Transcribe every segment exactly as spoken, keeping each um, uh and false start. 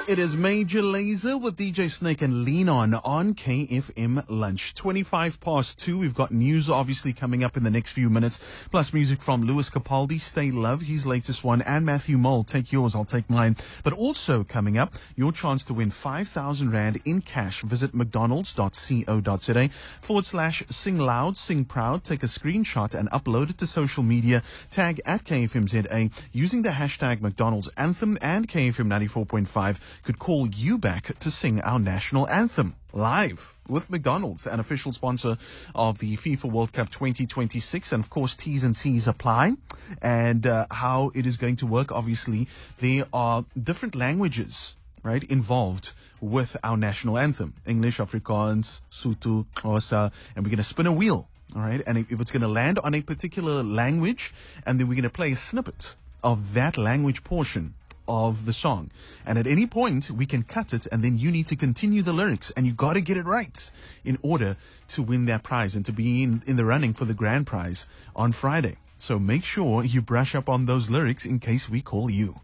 It is Major Lazer with D J Snake and Lean On on K F M Lunch. twenty-five past two. We've got news obviously coming up in the next few minutes. Plus music from Lewis Capaldi, Stay Love, his latest one, and Matthew Mole, Take Yours, I'll Take Mine. But also coming up, your chance to win five thousand Rand in cash. Visit mcdonalds.co.za forward slash sing loud, sing proud. Take a screenshot and upload it to social media. Tag at K F M Z A using the hashtag McDonald's Anthem, and K F M ninety-four point five could call you back to sing our national anthem live with McDonald's, an official sponsor of the FIFA World Cup twenty twenty-six. And of course, T's and C's apply. And uh, how it is going to work, obviously, there are different languages, right, involved with our national anthem. English, Afrikaans, Sotho, Xhosa, and we're going to spin a wheel, all right? And if it's going to land on a particular language, and then we're going to play a snippet of that language portion of the song. And at any point, we can cut it, and then you need to continue the lyrics, and you got to get it right in order to win that prize and to be in, in the running for the grand prize on Friday. So make sure you brush up on those lyrics in case we call you.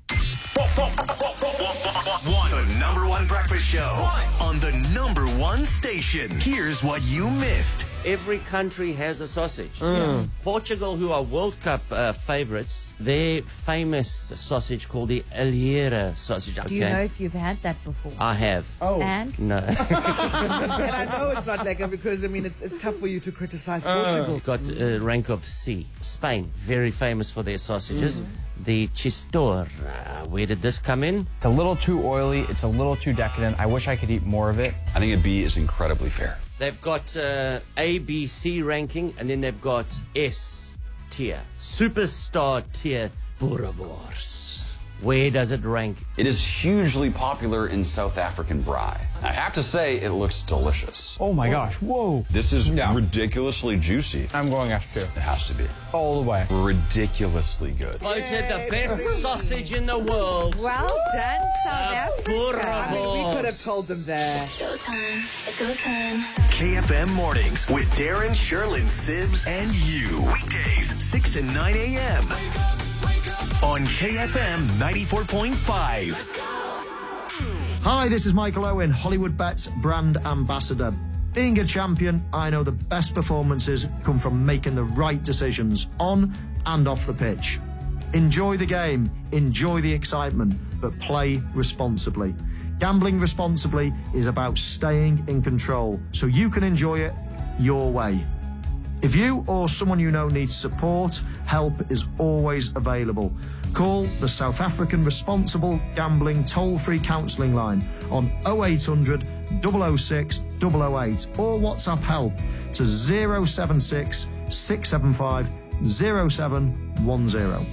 One. The number one breakfast show one. On the number one station. Here's what you missed. Every country has a sausage. Mm. Portugal, who are World Cup uh, favorites, their famous sausage called the Alheira sausage. Okay. Do you know if you've had that before? I have. Oh. And? No. And I know it's not lekker because, I mean, it's, it's tough for you to criticize Portugal. It's got a rank of C. Spain, very famous for their sausages. Mm. The Chistor. Uh, where did this come in? It's a little too oily. It's a little too decadent. I wish I could eat more of it. I think a B is incredibly fair. They've got uh, A, B, C ranking, and then they've got S tier. Superstar tier Boerewors. Where does it rank? It is hugely popular in South African braai. I have to say, it looks delicious. Oh my gosh, whoa. This is Yeah. ridiculously juicy. I'm going F two. It has to be. All the way. Ridiculously good. Voted the best sausage in the world. Well done, South Africa. I mean, we could have told them that. Showtime. It's go time. K F M Mornings with Darren, Sherlyn, Sibs, and you. Weekdays, six to nine a.m. on K F M ninety-four point five. Hi, this is Michael Owen, Hollywood Bets brand ambassador. Being a champion, I know the best performances come from making the right decisions on and off the pitch. Enjoy the game, enjoy the excitement, but play responsibly. Gambling responsibly is about staying in control so you can enjoy it your way. If you or someone you know needs support, help is always available. Call the South African Responsible Gambling Toll-Free Counselling Line on oh eight hundred, double oh six, double oh eight or WhatsApp help to zero seven six, six seven five, zero seven one zero.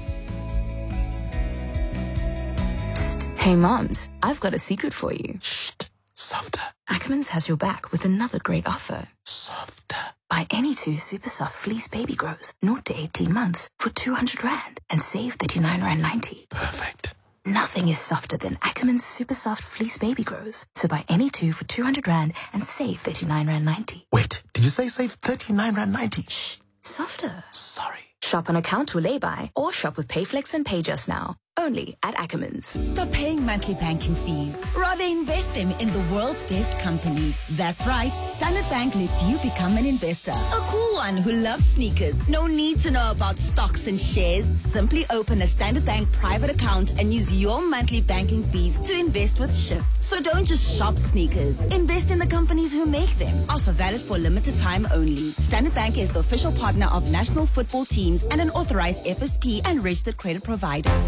Psst. Hey, mums, I've got a secret for you. Shh, softer, Ackermans has your back with another great offer. softer. Buy any two super soft fleece baby grows, zero to eighteen months, for two hundred Rand and save thirty-nine Rand ninety. Perfect. Nothing is softer than Ackermans super soft fleece baby grows. So buy any two for two hundred Rand and save thirty-nine Rand ninety. Wait, did you say save thirty-nine Rand ninety? Shh, softer. Sorry. Shop on account or lay-by, or shop with Payflex and PayJust now. Only at Ackermans. Stop paying monthly banking fees. Rather invest them in the world's best companies. That's right. Standard Bank lets you become an investor. A cool one who loves sneakers. No need to know about stocks and shares. Simply open a Standard Bank private account and use your monthly banking fees to invest with Shift. So don't just shop sneakers. Invest in the companies who make them. Offer valid for limited time only. Standard Bank is the official partner of national football teams and an authorized F S P and registered credit provider.